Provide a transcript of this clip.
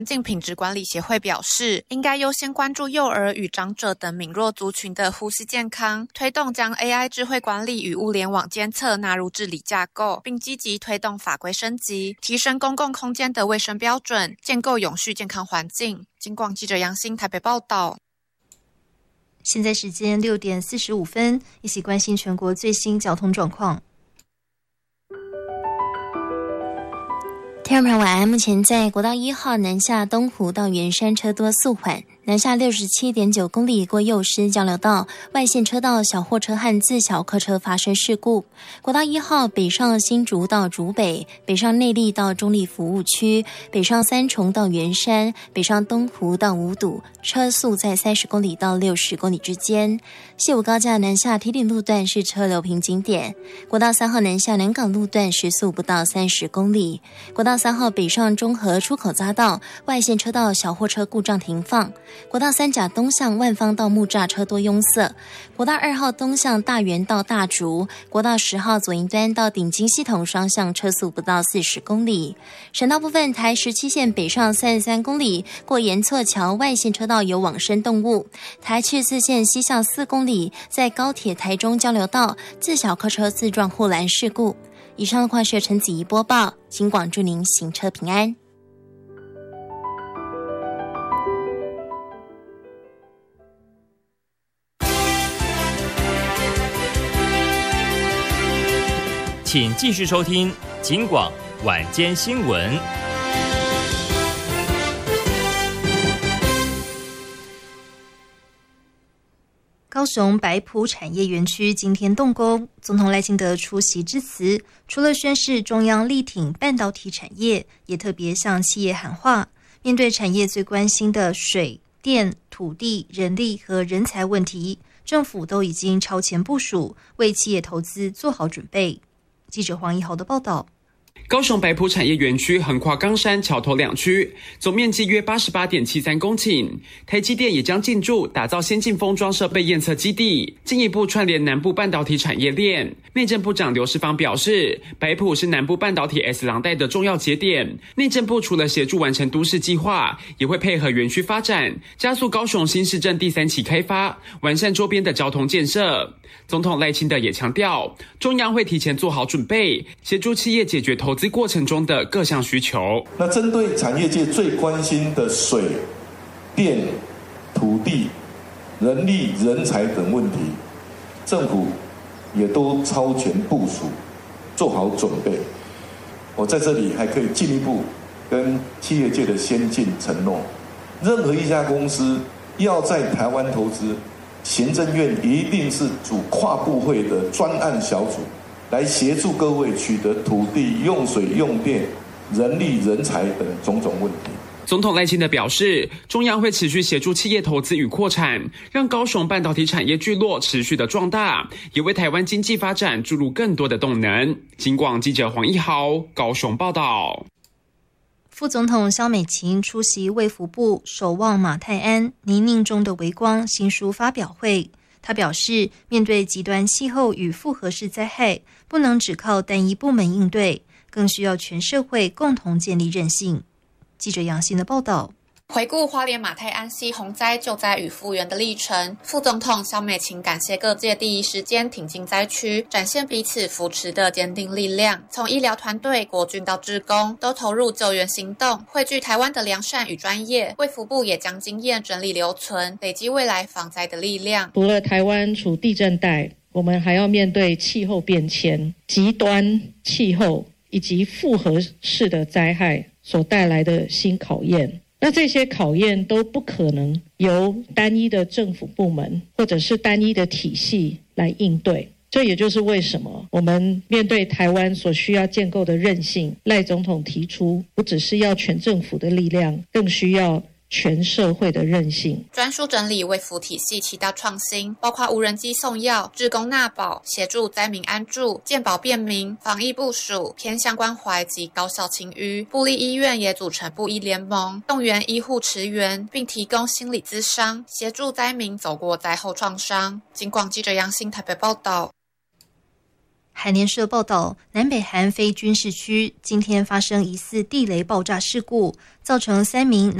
境品质管理协会表示，应该优先关注幼儿与长者等敏弱族群的呼吸健康，推动将 AI 智慧管理与物联网监测纳入治理架构，并积极推动法规升级，提升公共空间的卫生标准，建构永续健康环境。警广记者杨欣台北报道。 现在时间6点45分，一起关心全国最新交通状况。 听众朋友晚安，目前在国道1号南下东湖到圆山车多速缓，南下67.9公里过幼师交流道，外线车道小货车和自小客车发生事故。国道1号北上新竹到竹北，北上内坜到中坜服务区，北上三重到圆山，北上东湖到五堵，车速在30公里到60公里之间。西武高架南下堤顶路段是车流瓶颈点，国道3号南下南港路段时速不到30公里，国道3号北上中和出口匝道，外线车道小货车故障停放，国道3甲东向万方到木栅车多拥塞，国道2号东向大园到大竹，国道10号左营端到顶金系统双向车速不到40公里。省道部分，台17线北上33公里，过盐错桥外线车道有往生动物，台74线西向4公里，在高铁台中交流道自小客车自撞护栏事故。以上的话是陈子怡播报，警广祝您行车平安。 请继续收听警广晚间新闻。 高雄白埔产业园区今天动工，总统赖清德出席致辞，除了宣示中央力挺半导体产业，也特别向企业喊话，面对产业最关心的水电、土地、人力和人才问题，政府都已经超前部署，为企业投资做好准备。记者黄一豪的报道。 高雄白埔产业园区横跨冈山、桥头两区，总面积约 88.73 公顷。台积电也将进驻，打造先进封装设备验测基地，进一步串联南部半导体产业链。内政部长刘世芳表示，白埔是南部半导体 S 廊带的重要节点。内政部除了协助完成都市计划，也会配合园区发展，加速高雄新市镇第3期开发，完善周边的交通建设。总统赖清德也强调，中央会提前做好准备，协助企业解决投资过程中的各项需求。 那针对产业界最关心的水、电、土地、人力、人才等问题，政府也都超前部署，做好准备。我在这里还可以进一步跟企业界的先进承诺，任何一家公司要在台湾投资，行政院一定是组跨部会的专案小组，来协助各位取得土地、用水、用电、人力、人才等种种问题。 总统赖清德表示，中央会持续协助企业投资与扩产，让高雄半导体产业聚落持续的壮大，也为台湾经济发展注入更多的动能。警广记者黄一豪高雄报道。 副总统萧美琴出席卫福部守望马泰安泥泞中的微光新书发表会。他表示，面对极端气候与复合式灾害，不能只靠单一部门应对，更需要全社会共同建立韧性。记者杨欣的报道。 回顾花莲马泰安溪洪灾救灾与复原的历程，副总统萧美琴感谢各界第一时间挺进灾区，展现彼此扶持的坚定力量。从医疗团队、国军到志工，都投入救援行动，汇聚台湾的良善与专业。卫福部也将经验整理留存，累积未来防灾的力量。 除了台湾处地震带，我们还要面对气候变迁、极端气候以及复合式的灾害所带来的新考验。那这些考验都不可能由单一的政府部门或者是单一的体系来应对，这也就是为什么我们面对台湾所需要建构的韧性，赖总统提出不只是要全政府的力量，更需要全社会的韧性。 专书整理卫福体系7大创新，包括无人机送药、志工纳保、协助灾民安住、健保便民、防疫部署、偏向关怀及高效清淤。部立医院也组成部医联盟，动员医护驰援，并提供心理咨商，协助灾民走过灾后创伤。警广记者杨欣台北报道。 韩联社报道，南北韩非军事区今天发生疑似地雷爆炸事故，造成3名